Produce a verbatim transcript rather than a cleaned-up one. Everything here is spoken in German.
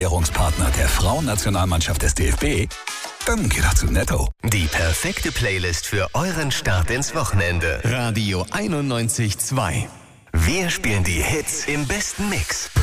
Ehrungspartner der Frauennationalmannschaft des D F B? Dann geht doch zu Netto. Die perfekte Playlist für euren Start ins Wochenende. Radio einundneunzig Komma zwei. Wir spielen die Hits im besten Mix.